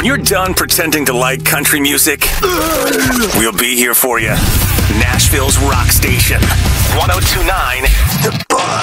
When you're done pretending to like country music, we'll be here for you. Nashville's rock station, 102.9 The Buzz.